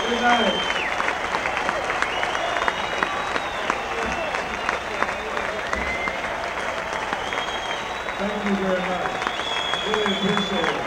Good night. Thank you very much. Really appreciate it.